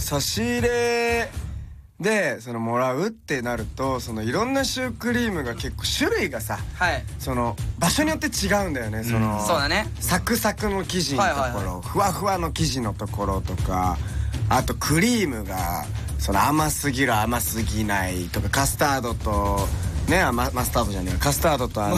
差し入れでもらうってなるといろんなシュークリームが結構種類がさ、 はい、 場所によって違うんだよね。 そうだね。 サクサクの生地のところ、ふわふわの生地のところとか、あとクリームが甘すぎる甘すぎないとか、カスタードとね、マスタードじゃねえ、カスタードと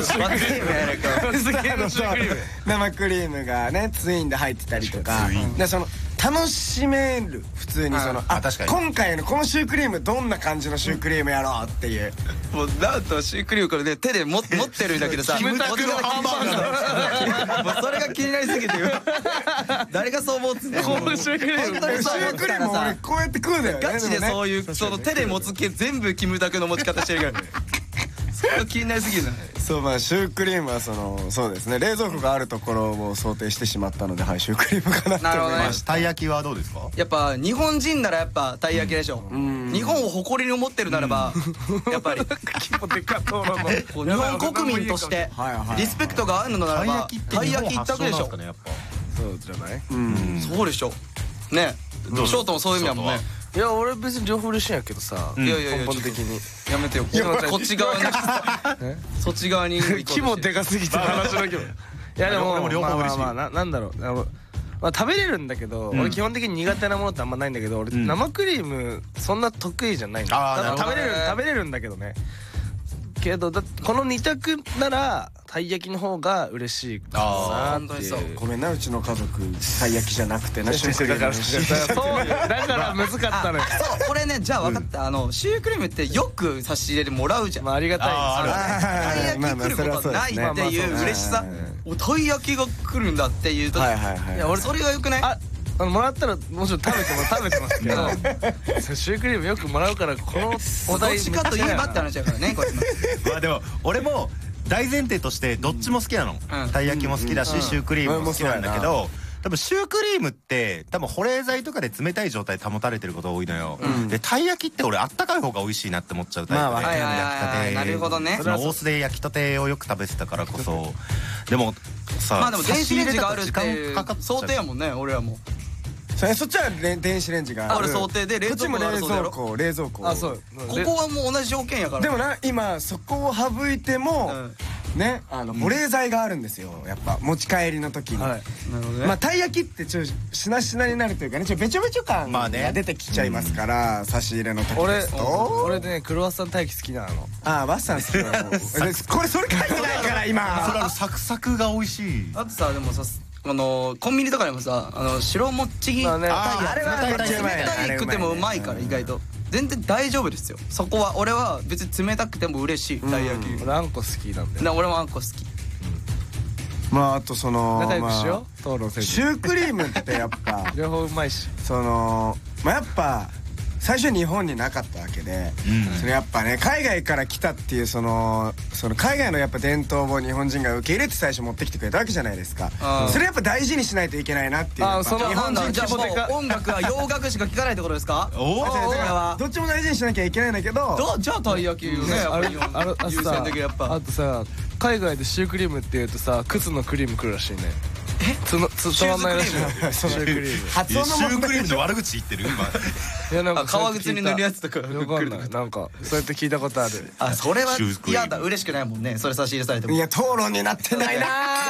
生クリームがねツインで入ってたりとか、で楽しめる、普通に今回のこのシュークリームどんな感じのシュークリームやろうっていう、 もうナオトシュークリームこれね手で持ってるんだけどさ、キムタクのハンバーガーもうそれが気になりすぎて誰がそう思ってんの。このシュークリームシュークリーム俺こうやって食うんだよね。 ガチでそういう手で持つ系全部キムタクの持ち方してるからそう気になりすぎるな。 そう、シュークリームはそうですね、冷蔵庫があるところを想定してしまったので、はい、シュークリームかなって思いました。 たい焼きはどうですか？ やっぱ日本人ならやっぱたい焼きでしょ。日本を誇りに思ってるならばやっぱり日本国民としてリスペクトがあるのならばたい焼き一択でしょ。 そうじゃない？ そうでしょね。ショートもそういう意味だもんね。 いや俺別に両方嬉しいんやけどさ、根本的にやめてよ。こっち側にそっち側に規模でかすぎて話の規模。いやでも両方嬉しい。なんだろう、食べれるんだけど、俺基本的に苦手なものってあんまないんだけど、俺生クリームそんな得意じゃないんだ。食べれるんだけどね。けどこの2択ならたい焼きの方が嬉しいかなっていう。 ごめんな、うちの家族たい焼きじゃなくてな、シュークリームだから難かったのよ。 そうこれね、じゃあ分かった。シュークリームってよく差し入れでもらうじゃん。 ありがたいたい焼き来ることないっていう嬉しさ、たい焼きが来るんだっていうと、いや俺それがよくない？ もらったらもちろん食べてますけどシュークリームよくもらうから、このお題どっちかといえばって話だからねこれ。 まあでも俺も大前提としてどっちも好きなの。たい焼きも好きだしシュークリームも好きなんだけど、多分シュークリームって多分保冷剤とかで冷たい状態で保たれてることが多いのよ。でたい焼きって俺あったかい方が美味しいなって思っちゃうタイプで、焼きたて、 なるほどね。 大須で焼きたてをよく食べてたからこそ。でもさ、 まあでも電子レンジがあるっていう想定やもんね、俺らも。 そっちは電子レンジがある。 俺想定で冷蔵庫があるそうだろ。 冷蔵庫。 あ、そう。ここはもう同じ条件やから。 でもな、今そこを省いてもね、保冷剤があるんですよ、やっぱ持ち帰りの時に。まあたい焼きってしなしなになるというかね、べちょべちょ感が出てきちゃいますから、差し入れの時ですと。 俺ねクロワッサンたい焼き好きなの。 ああ、ワッサン好きなの。これそれ書いてないから今。 それサクサクが美味しい。 あとさ、でもさ、コンビニとかでもさ、白もっちぎあれは冷たくてもうまいから、意外と全然大丈夫ですよ。そこは俺は別に冷たくても嬉しい。たい焼き俺あんこ好きなんだよ。 俺もあんこ好き。 まああと仲良くしよう、討論せず。 シュークリームってやっぱ両方うまいし、 まあやっぱ最初日本になかったわけで、それやっぱね海外から来たっていうその海外のやっぱ伝統を日本人が受け入れて最初持ってきてくれたわけじゃないですか。それやっぱ大事にしないといけないなっていう。 日本人じゃあもう音楽は洋楽しか聴かないってことですか？ どっちも大事にしなきゃいけないんだけど、 じゃあたい焼きよね、優先的やっぱ。 あとさ、海外でシュークリームっていうとさ、靴のクリームくるらしいね。伝わんないらしいよ、シュークリーム。 発音のシュークリームで悪口言ってる今。 いや、なんか革靴に塗るやつとかわかんない。なんかそうやって聞いたことある。 あ、それは嫌だ、嬉しくないもんね、それ差し入れされても。 いや、討論になってないな。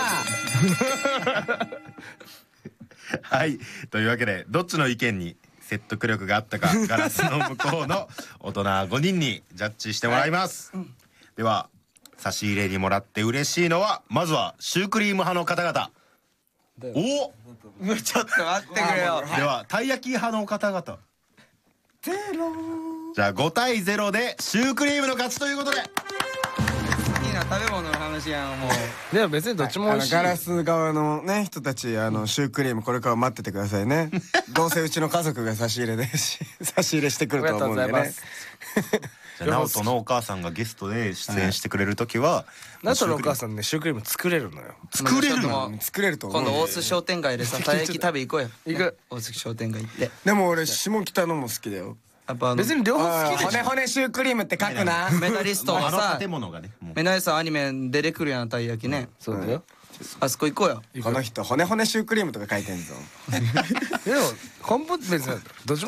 はい、というわけでどっちの意見に説得力があったか、ガラスの向こうの大人5人にジャッジしてもらいます。では差し入れにもらって嬉しいのは、まずはシュークリーム派の方々。お、 ちょっと待ってくれよ。 ではたい焼き派の方々。じゃあ5対0でシュークリームの勝ちということで。 好きな食べ物の話やん、もう。 でも別にどっちも美味しい。 ガラス側のね人たち、シュークリームこれから待っててくださいね。どうせうちの家族が差し入れで差し入れしてくると思うんでね。 ナオトのお母さんがゲストで出演してくれる時は、 ナオトのお母さんね、シュークリーム作れるのよ。 作れるの？作れると思う。 今度大須商店街でさ、たい焼き食べ行こうよ。行く。大須商店街行って。 でも俺下北のも好きだよ。 別に両方好きでしょ。 骨シュークリームって書くな。 メダリストのさ、 建物がね、 メダリストアニメ出てくるやん、たい焼きね。 そうだよ。 あそこ行こうよ。 この人骨シュークリームとか書いてんぞ。 でも根本別にどっちも